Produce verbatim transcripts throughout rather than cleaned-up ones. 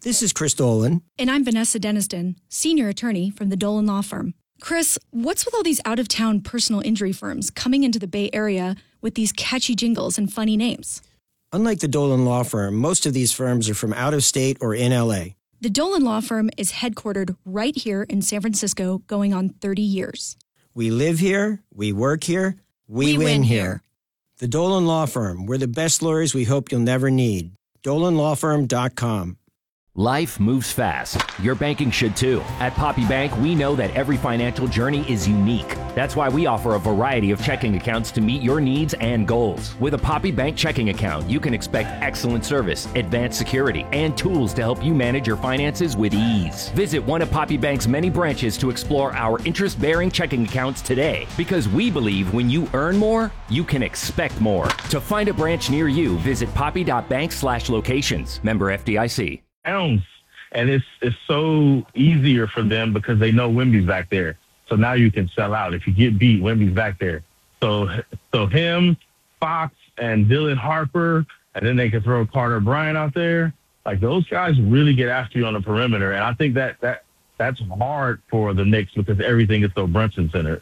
This is Chris Dolan. And I'm Vanessa Deniston, senior attorney from the Dolan Law Firm. Chris, what's with all these out-of-town personal injury firms coming into the Bay Area with these catchy jingles and funny names? Unlike the Dolan Law Firm, most of these firms are from out of state or in L A. The Dolan Law Firm is headquartered right here in San Francisco, going on thirty years. We live here, we work here, we, We win, win here. here. The Dolan Law Firm, we're the best lawyers we hope you'll never need. dolan law firm dot com. Life moves fast. Your banking should too. At Poppy Bank, we know that every financial journey is unique. That's why we offer a variety of checking accounts to meet your needs and goals. With a Poppy Bank checking account, you can expect excellent service, advanced security, and tools to help you manage your finances with ease. Visit one of Poppy Bank's many branches to explore our interest-bearing checking accounts today, because we believe when you earn more, you can expect more. To find a branch near you, visit poppy dot bank slash locations. Member F D I C. Pounds, and it's it's so easier for them because they know Wemby's back there. So now you can sell out. If you get beat, Wemby's back there. So so him, Fox, and Dylan Harper, and then they can throw Carter Bryant out there. Like, those guys really get after you on the perimeter, and I think that that that's hard for the Knicks because everything is so Brunson centered.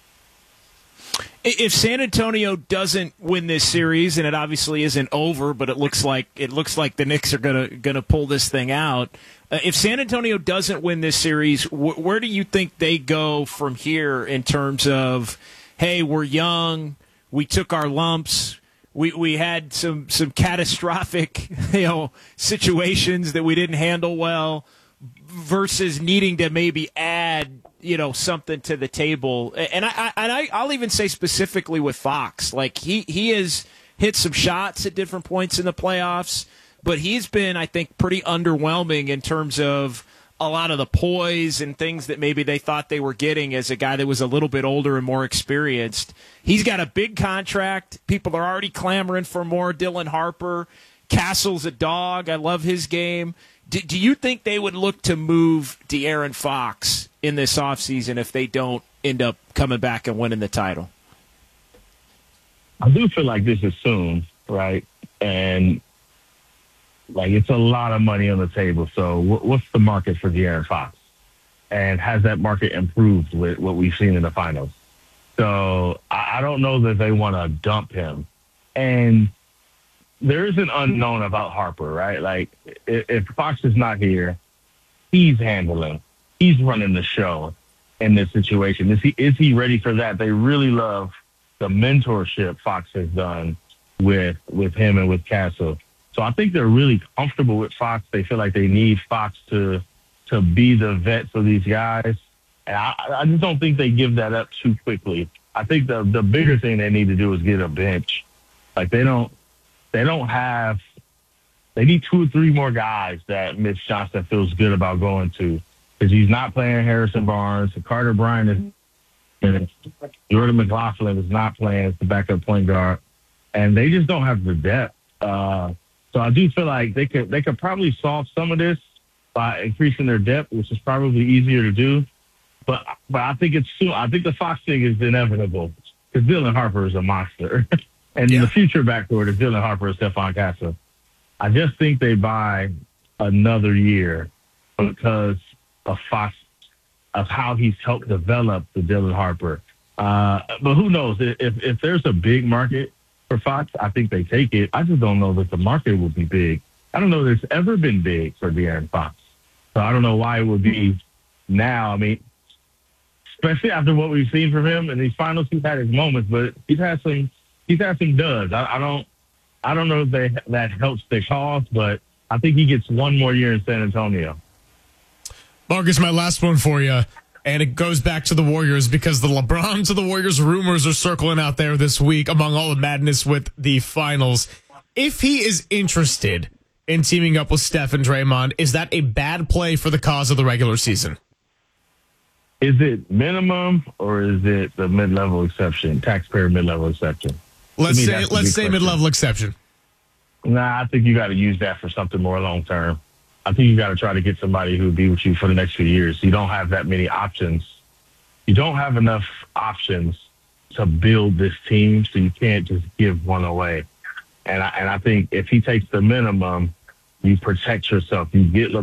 If San Antonio doesn't win this series, and it obviously isn't over, but it looks like it looks like the Knicks are gonna gonna pull this thing out. Uh, if San Antonio doesn't win this series, wh- where do you think they go from here in terms of, hey, we're young, we took our lumps, we we had some some catastrophic you know situations that we didn't handle well, versus needing to maybe add you know, something to the table. And I, I and I, I'll even say specifically with Fox, like he, he has hit some shots at different points in the playoffs, but he's been, I think, pretty underwhelming in terms of a lot of the poise and things that maybe they thought they were getting as a guy that was a little bit older and more experienced. He's got a big contract. People are already clamoring for more. Dylan Harper. Castle's a dog. I love his game. Do, do you think they would look to move De'Aaron Fox in this offseason if they don't end up coming back and winning the title? I do feel like this is soon, right? And, like, it's a lot of money on the table. So w- what's the market for De'Aaron Fox? And has that market improved with what we've seen in the finals? So I, I don't know that they want to dump him. And there is an unknown about Harper, right? Like, if, if Fox is not here, he's handling. He's running the show in this situation. Is he is he ready for that? They really love the mentorship Fox has done with with him and with Castle. So I think they're really comfortable with Fox. They feel like they need Fox to to be the vet for these guys. And I, I just don't think they give that up too quickly. I think the the bigger thing they need to do is get a bench. Like, they don't they don't have they need two or three more guys that Mitch Johnson feels good about going to. Because he's not playing Harrison Barnes, and Carter Bryant is, and Jordan McLaughlin is not playing as the backup point guard, and they just don't have the depth. Uh, so I do feel like they could they could probably solve some of this by increasing their depth, which is probably easier to do. But but I think it's soon. I think the Fox thing is inevitable because Dylan Harper is a monster, and yeah. the future backcourt is Dylan Harper and Stephon Castle. I just think they buy another year because of Fox, of how he's helped develop the Dylan Harper. Uh, but who knows? If if there's a big market for Fox, I think they take it. I just don't know that the market will be big. I don't know that it's ever been big for De'Aaron Fox. So I don't know why it would be now. I mean, especially after what we've seen from him in these finals, he's had his moments, but he's had some he's had some duds. I, I don't I don't know if they, that helps their cause, but I think he gets one more year in San Antonio. Marcus, my last one for you, and it goes back to the Warriors because the LeBron to the Warriors rumors are circling out there this week among all the madness with the finals. If he is interested in teaming up with Steph and Draymond, is that a bad play for the cause of the regular season? Is it minimum or is it the mid-level exception, taxpayer mid-level exception? Let's say let's say mid-level exception. Nah, I think you got to use that for something more long-term. I think you got to try to get somebody who will be with you for the next few years. You don't have that many options. You don't have enough options to build this team, so you can't just give one away. And I, and I think if he takes the minimum, you protect yourself. You get